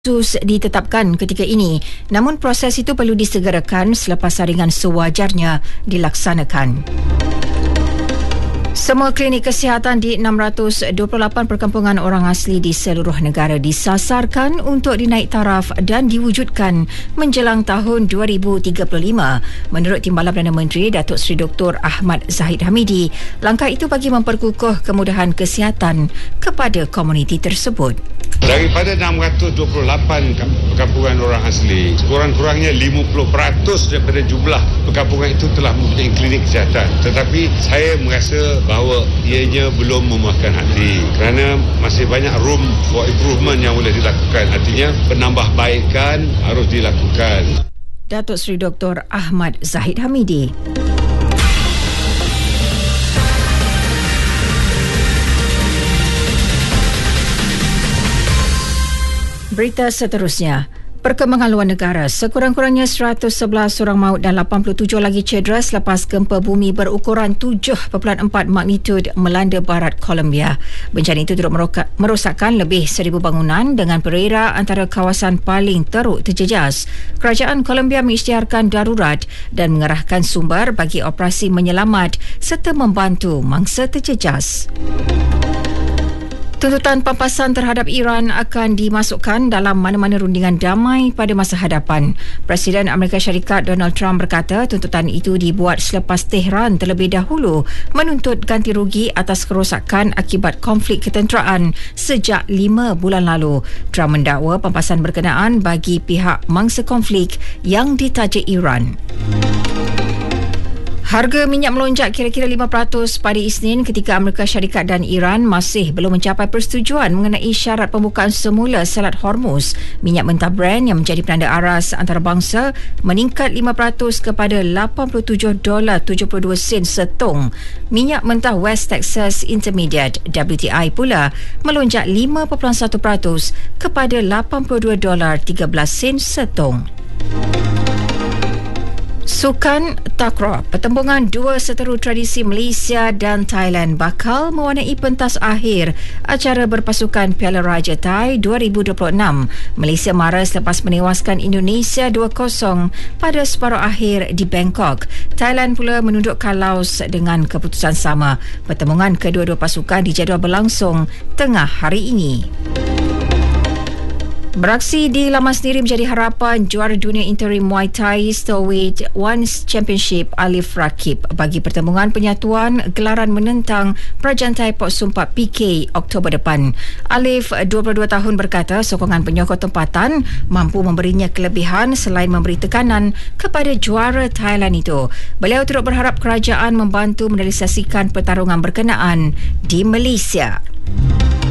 khusus ditetapkan ketika ini, namun proses itu perlu disegerakan selepas saringan sewajarnya dilaksanakan. Semua klinik kesihatan di 628 perkampungan orang asli di seluruh negara disasarkan untuk dinaik taraf dan diwujudkan menjelang tahun 2035. Menurut Timbalan Perdana Menteri Datuk Seri Dr. Ahmad Zahid Hamidi, langkah itu bagi memperkukuh kemudahan kesihatan kepada komuniti tersebut. Daripada 628 perkampungan orang asli, kurang-kurangnya 50% daripada jumlah perkampungan itu telah mempunyai klinik kesihatan. Tetapi saya merasa bahawa ianya belum memuaskan hati kerana masih banyak room for improvement yang boleh dilakukan. Artinya penambahbaikan harus dilakukan. Datuk Seri Dr. Ahmad Zahid Hamidi. Berita seterusnya. Perkembangan luar negara, sekurang-kurangnya 111 orang maut dan 87 lagi cedera selepas gempa bumi berukuran 7.4 magnitud melanda barat Colombia. Bencana itu turut merosakkan lebih 1,000 bangunan dengan perera antara kawasan paling teruk terjejas. Kerajaan Colombia mengisytiharkan darurat dan mengerahkan sumber bagi operasi menyelamat serta membantu mangsa terjejas. Tuntutan pampasan terhadap Iran akan dimasukkan dalam mana-mana rundingan damai pada masa hadapan. Presiden Amerika Syarikat Donald Trump berkata tuntutan itu dibuat selepas Tehran terlebih dahulu menuntut ganti rugi atas kerosakan akibat konflik ketenteraan sejak 5 bulan lalu. Trump mendakwa pampasan berkenaan bagi pihak mangsa konflik yang ditaja Iran. Harga minyak melonjak kira-kira 5% pada Isnin ketika Amerika Syarikat dan Iran masih belum mencapai persetujuan mengenai syarat pembukaan semula Selat Hormuz. Minyak mentah Brent yang menjadi penanda aras antarabangsa meningkat 5% kepada $87.72 setong. Minyak mentah West Texas Intermediate WTI pula melonjak 5.1% kepada $82.13 setong. Sukan takraw, pertembungan dua seteru tradisi Malaysia dan Thailand bakal mewarnai pentas akhir acara berpasukan Piala Raja Thai 2026. Malaysia mara selepas menewaskan Indonesia 2-0 pada separuh akhir di Bangkok. Thailand pula menundukkan Laos dengan keputusan sama. Pertembungan kedua-dua pasukan dijadual berlangsung tengah hari ini. Beraksi di laman sendiri menjadi harapan juara dunia interim Muay Thai Stowaweight One Championship Alif Rakib bagi pertembungan penyatuan gelaran menentang Prajantai Port Sumpat PK Oktober depan. Alif, 22 tahun berkata sokongan penyokong tempatan mampu memberinya kelebihan selain memberi tekanan kepada juara Thailand itu. Beliau turut berharap kerajaan membantu merealisasikan pertarungan berkenaan di Malaysia.